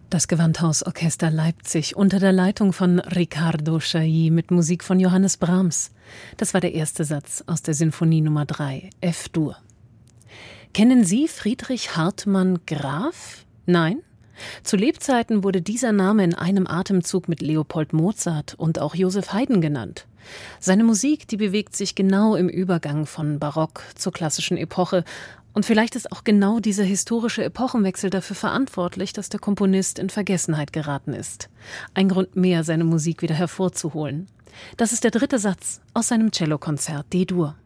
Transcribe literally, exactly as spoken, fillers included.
Das Gewandhausorchester Leipzig unter der Leitung von Riccardo Chailly mit Musik von Johannes Brahms. Das war der erste Satz aus der Sinfonie Nummer drei, F-Dur. Kennen Sie Friedrich Hartmann Graf? Nein? Zu Lebzeiten wurde dieser Name in einem Atemzug mit Leopold Mozart und auch Joseph Haydn genannt. Seine Musik, die bewegt sich genau im Übergang von Barock zur klassischen Epoche. Und vielleicht ist auch genau dieser historische Epochenwechsel dafür verantwortlich, dass der Komponist in Vergessenheit geraten ist. Ein Grund mehr, seine Musik wieder hervorzuholen. Das ist der dritte Satz aus seinem Cellokonzert D-Dur.